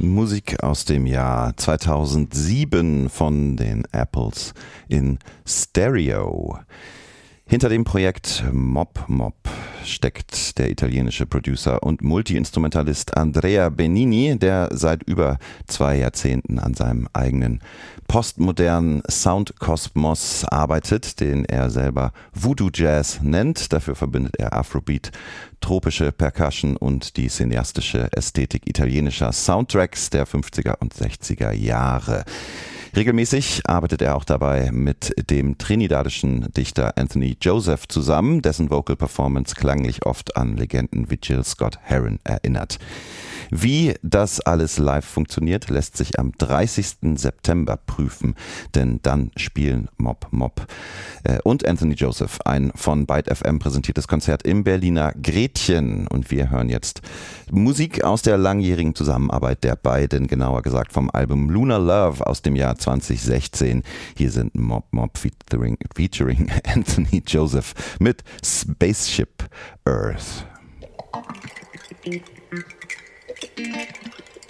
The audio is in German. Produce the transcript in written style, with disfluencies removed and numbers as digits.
Musik aus dem Jahr 2007 von den Apples in Stereo. Hinter dem Projekt Mop Mop steckt der italienische Producer und Multi-Instrumentalist Andrea Benini, der seit über 2 Jahrzehnten an seinem eigenen postmodernen Soundkosmos arbeitet, den er selber Voodoo Jazz nennt. Dafür verbindet er Afrobeat, tropische Percussion und die cineastische Ästhetik italienischer Soundtracks der 50er und 60er Jahre. Regelmäßig arbeitet er auch dabei mit dem trinidadischen Dichter Anthony Joseph zusammen, dessen Vocal Performance klanglich oft an Legenden wie Jill Scott Heron erinnert. Wie das alles live funktioniert, lässt sich am 30. September prüfen, denn dann spielen Mop Mop und Anthony Joseph ein von Byte FM präsentiertes Konzert im Berliner Gretchen. Und wir hören jetzt Musik aus der langjährigen Zusammenarbeit der beiden, genauer gesagt vom Album Lunar Love aus dem Jahr 2016. Hier sind Mop Mop featuring Anthony Joseph mit Spaceship Earth.